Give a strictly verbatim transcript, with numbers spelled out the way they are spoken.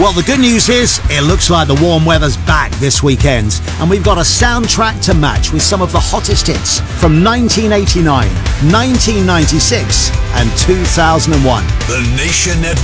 Well, the good news is it looks like the warm weather's back this weekend, and we've got a soundtrack to match with some of the hottest hits from nineteen eighty-nine, nineteen ninety-six and two thousand one. The Nation Network.